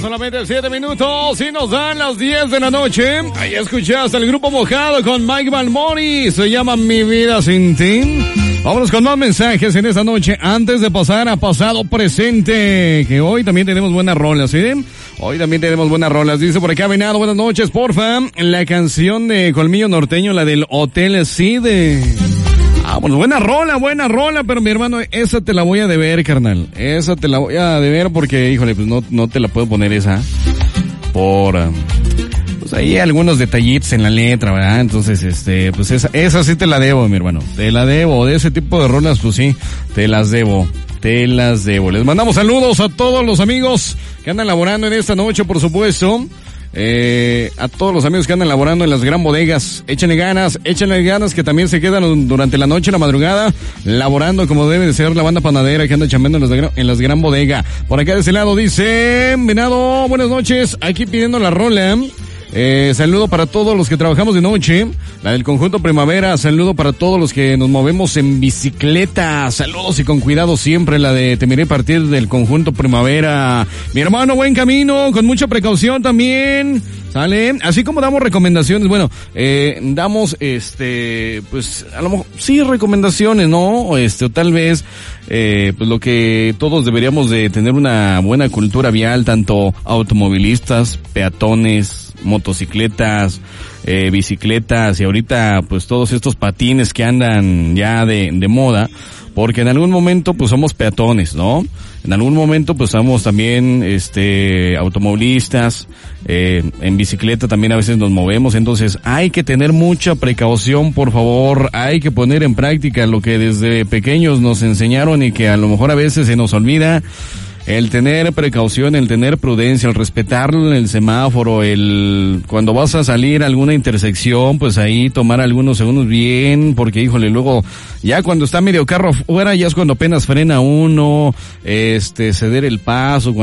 solamente 7 minutos y nos dan las 10 de la noche. Ahí escuchaste el grupo Mojado con Mike Balmori. Se llama Mi Vida Sin Ti. Vámonos con más mensajes en esta noche antes de pasar a pasado presente. Que hoy también tenemos buenas rolas, ¿sí? Hoy también tenemos buenas rolas. Dice por acá, Venado, buenas noches, porfa. La canción de Colmillo Norteño, la del Hotel Cide. Bueno, buena rola, pero mi hermano, esa te la voy a deber, carnal. Esa te la voy a deber porque, híjole, pues no te la puedo poner esa. Pues hay algunos detallitos en la letra, ¿verdad? Entonces, pues esa sí te la debo, mi hermano. Te la debo. De ese tipo de rolas, pues sí, te las debo. Les mandamos saludos a todos los amigos que andan laborando en esta noche, por supuesto. A todos los amigos que andan laborando en las gran bodegas, échenle ganas que también se quedan durante la noche, la madrugada, laborando como debe de ser la banda panadera que anda chambeando en las gran bodega. Por acá de ese lado dice, Venado, buenas noches, aquí pidiendo la rola. Saludo para todos los que trabajamos de noche, la del Conjunto Primavera, saludo para todos los que nos movemos en bicicleta, saludos y con cuidado siempre, la de Te Miré Partir del Conjunto Primavera. Mi hermano, buen camino, con mucha precaución también, ¿sale? Así como damos recomendaciones, bueno, damos, pues, a lo mejor, sí, recomendaciones, ¿no? O tal vez, pues lo que todos deberíamos de tener una buena cultura vial, tanto automovilistas, peatones, motocicletas, bicicletas y ahorita pues todos estos patines que andan ya de moda, porque en algún momento pues somos peatones, ¿no? En algún momento pues somos también automovilistas, en bicicleta también a veces nos movemos, entonces hay que tener mucha precaución, por favor, hay que poner en práctica lo que desde pequeños nos enseñaron y que a lo mejor a veces se nos olvida. El tener precaución, el tener prudencia, el respetar el semáforo, cuando vas a salir a alguna intersección, pues ahí tomar algunos segundos bien, porque híjole, luego ya cuando está medio carro fuera, ya es cuando apenas frena uno, ceder el paso,